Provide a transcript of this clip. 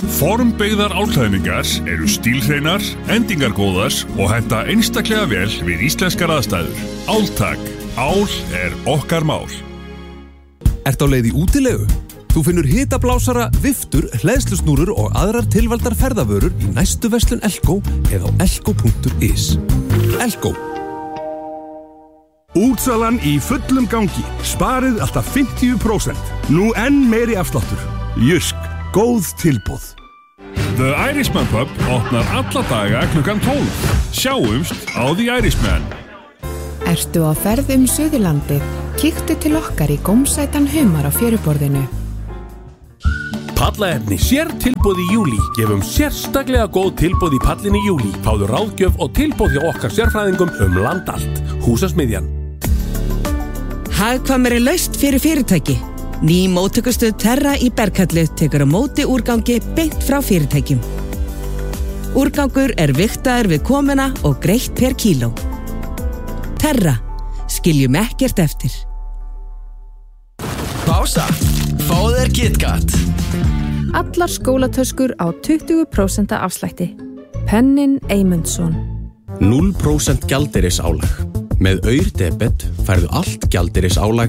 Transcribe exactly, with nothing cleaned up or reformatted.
Formbyggðar álklæðningar eru stílhreinar, endingargóðar og henta einstaklega vel við íslenskar aðstæður. Áltak. Ál er okkar mál. Ertu á leið í útilegu? Þú finnur hitablásara, viftur, hleðslusnúrur og aðrar tilvaldar ferðavörur í næstu verslun Elko eða á elko punktur is. Elko. Útsalan í fullum gangi. Sparið alltaf fimmtíu prósent. Nú enn meiri afsláttur. Jysk. Góð tilboð. The Irishman Pub opnar alla daga klukkan tólf. Sjáumst á The Irishman. Ertu á ferð um Suðurlandið? Kíktu til okkar í gómsætan humar á fjöruborðinu. Pallaefni sér tilboð í júlí. Gefum sérstaklega góð tilboð í pallin í júlí. Fáðu ráðgjöf og tilboð hjá okkar sérfræðingum um land allt. Húsasmiðjan. Hagkvæmari lausn fyrir fyrirtæki. Ný móttökustöð Terra í Berghellu tekur á móti úrgangi beint frá fyrirtækjum. Úrgangur er vigtaður við komuna og greitt per kíló. Terra. Skiljum ekkert eftir. Pása. Fáðu þér KitKat. Allar skólatöskur á tuttugu prósent afslætti. Pennin Eymundsson. núll prósent gjaldeyrisálag. Með Aur debet færðu allt gjaldeyrisálag